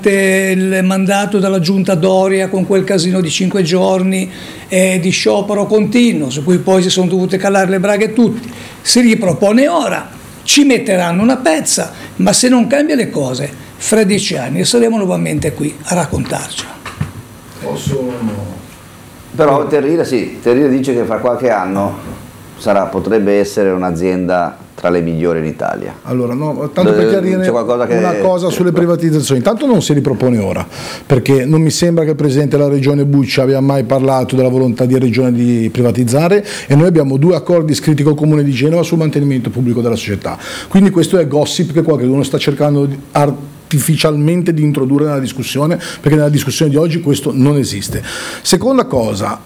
il mandato dalla giunta Doria con quel casino di 5 giorni di sciopero continuo, su cui poi si sono dovute calare le braghe tutti. Si ripropone ora, ci metteranno una pezza, ma se non cambia le cose, fra 10 anni saremo nuovamente qui a raccontarcelo. Però Terrire dice che fra qualche anno potrebbe essere un'azienda tra le migliori in Italia. Allora, no, tanto per chiarire una cosa sulle privatizzazioni, intanto non si ripropone ora, perché non mi sembra che il Presidente della Regione Bucci abbia mai parlato della volontà di Regione di privatizzare, e noi abbiamo 2 accordi scritti col Comune di Genova sul mantenimento pubblico della società, quindi questo è gossip che qualcuno sta cercando artificialmente di introdurre nella discussione, perché nella discussione di oggi questo non esiste. Seconda cosa,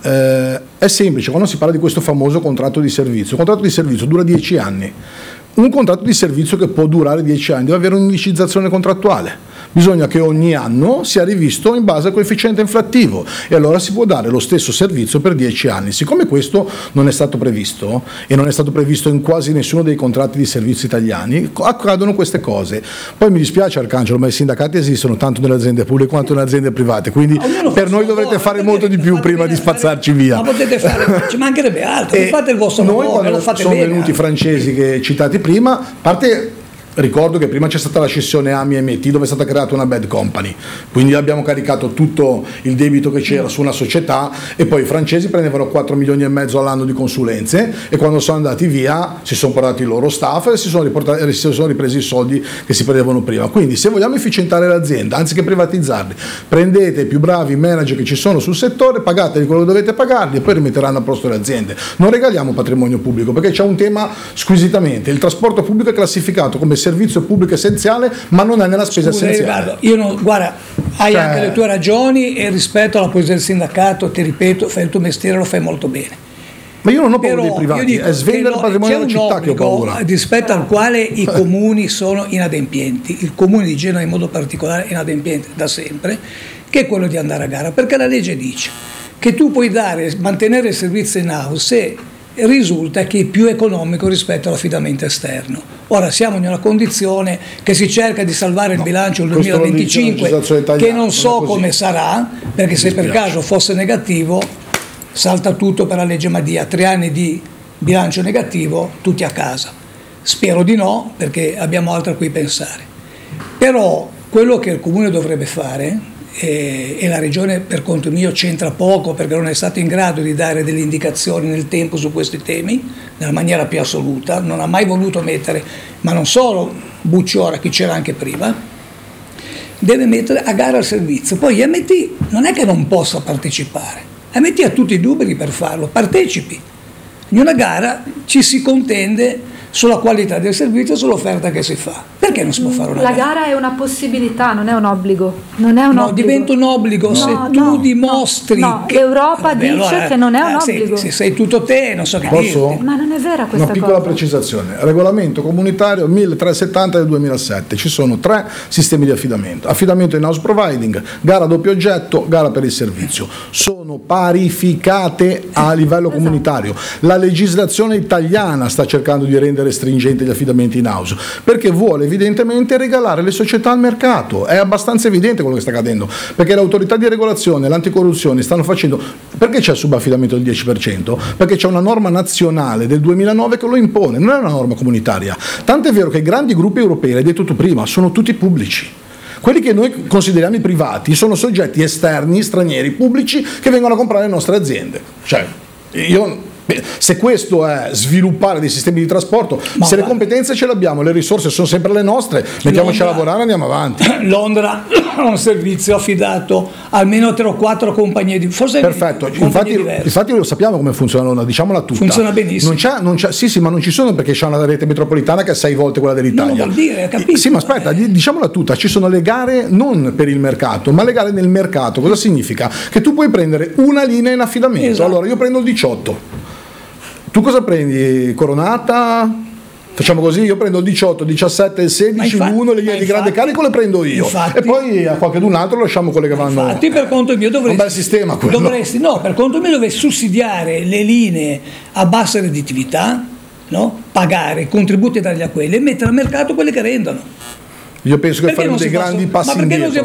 è semplice, quando si parla di questo famoso contratto di servizio, il contratto di servizio dura 10 anni. Un contratto di servizio che può durare 10 anni deve avere un'indicizzazione contrattuale. Bisogna che ogni anno sia rivisto in base al coefficiente inflattivo, e allora si può dare lo stesso servizio per 10 anni. Siccome questo non è stato previsto, e non è stato previsto in quasi nessuno dei contratti di servizi italiani, accadono queste cose. Poi mi dispiace Arcangelo, ma i sindacati esistono tanto nelle aziende pubbliche quanto nelle aziende private, quindi per noi dovrete fare molto di più prima di spazzarci via. Ma potete fare, ci mancherebbe altro, fate il vostro lavoro, quando lo fate sono bene. Venuti i francesi che citate prima, a parte. Ricordo che prima c'è stata la scissione AMI-MT dove è stata creata una bad company, quindi abbiamo caricato tutto il debito che c'era su una società, e poi i francesi prendevano 4 milioni e mezzo all'anno di consulenze, e quando sono andati via si sono portati i loro staff e si sono ripresi i soldi che si prendevano prima. Quindi se vogliamo efficientare l'azienda, anziché privatizzarli, prendete i più bravi manager che ci sono sul settore, pagatevi quello che dovete pagarli e poi rimetteranno a posto le aziende. Non regaliamo patrimonio pubblico, perché c'è un tema squisitamente: il trasporto pubblico è classificato come servizio pubblico essenziale, ma non è nella spesa essenziale. Guarda, hai anche le tue ragioni, e rispetto alla posizione del sindacato, ti ripeto, fai il tuo mestiere, lo fai molto bene. Ma io non ho paura dei privati, è svendere il patrimonio della città che ho paura. Rispetto al quale i comuni sono inadempienti, il comune di Genova in modo particolare è inadempiente da sempre, che è quello di andare a gara, perché la legge dice che tu puoi mantenere il servizio in house se risulta che è più economico rispetto all'affidamento esterno. Ora siamo in una condizione che si cerca di salvare il bilancio del 2025, che non so come sarà, perché se per caso fosse negativo salta tutto per la legge Madia, 3 anni di bilancio negativo, tutti a casa. Spero di no, perché abbiamo altro a cui pensare. Però quello che il comune dovrebbe fare, e la regione per conto mio c'entra poco, perché non è stato in grado di dare delle indicazioni nel tempo su questi temi nella maniera più assoluta, non ha mai voluto mettere, ma non solo Bucci ora, chi c'era anche prima, deve mettere a gara il servizio. Poi MT non è che non possa partecipare, MT ha tutti i dubbi per farlo, partecipi. In una gara ci si contende sulla qualità del servizio e sull'offerta che si fa. Perché non si può fare una gara? La gara è una possibilità, non è un obbligo. Non è un obbligo. Diventa un obbligo se tu dimostri. No, l'Europa dice che non è un obbligo. Se sei tutto te, non so che dirti. Ma non è vera questa cosa. Una piccola precisazione. Regolamento comunitario 1370 del 2007. Ci sono 3 sistemi di affidamento. Affidamento in house providing, gara a doppio oggetto, gara per il servizio. Sono parificate a livello comunitario. La legislazione italiana sta cercando di rendere stringente gli affidamenti in house, perché vuole evidentemente regalare le società al mercato. È abbastanza evidente quello che sta accadendo, perché l'autorità di regolazione, l'anticorruzione stanno facendo. Perché c'è il subaffidamento del 10%? Perché c'è una norma nazionale del 2009 che lo impone, non è una norma comunitaria. Tanto è vero che i grandi gruppi europei, l'hai detto tu prima, sono tutti pubblici. Quelli che noi consideriamo i privati sono soggetti esterni, stranieri, pubblici, che vengono a comprare le nostre aziende. Se questo è sviluppare dei sistemi di trasporto, se le competenze ce le abbiamo, le risorse sono sempre le nostre, mettiamoci a lavorare e andiamo avanti. Londra ha un servizio affidato almeno 3 o 4 compagnie di forse perfetto, infatti lo sappiamo come funziona Londra, diciamola tutta. Funziona benissimo. Sì, ma non ci sono, perché c'è una rete metropolitana che è 6 volte quella dell'Italia. Non lo vuol dire, capito? Sì, ma aspetta, diciamola tutta, ci sono le gare non per il mercato, ma le gare nel mercato. Cosa significa? Che tu puoi prendere una linea in affidamento. Esatto. Allora io prendo il 18. Tu cosa prendi? Coronata? Facciamo così, io prendo il 18, 17, il 16, l'1, le linee di grande carico le prendo io. E poi a qualcun altro lasciamo quelle che vanno. Infatti per conto mio un bel sistema quello. Per conto mio dovresti sussidiare le linee a bassa redditività, no? Pagare contributi e dargli a quelle e mettere al mercato quelle che rendono. Io penso che faremo dei grandi passi indietro.